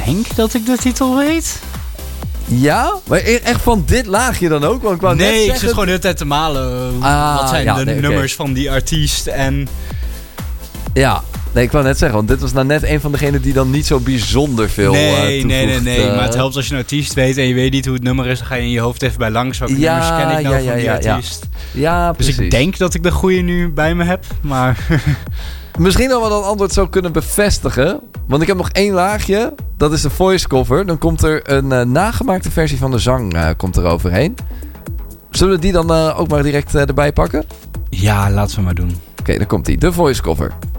denk dat ik de titel weet. Ja? Maar echt van dit laagje dan ook? Want ik wou net Nee, zeggen... ik zit gewoon de hele tijd te malen. Wat zijn de nummers van die artiest en... Ja, nee, ik wou net zeggen, want dit was nou net een van degenen die dan niet zo bijzonder veel toevoegt. Nee. Maar het helpt als je een artiest weet en je weet niet hoe het nummer is. Dan ga je in je hoofd even bij langs. Welke nummers ken ik nou van die artiest? Ja, precies. Dus ik denk dat ik de goede nu bij me heb, maar... Misschien dat we dat antwoord zo kunnen bevestigen. Want ik heb nog 1 laagje. Dat is de voice cover. Dan komt er een nagemaakte versie van de zang komt er overheen. Zullen we die dan ook maar direct erbij pakken? Ja, laten we maar doen. Oké, dan komt die. De voice cover.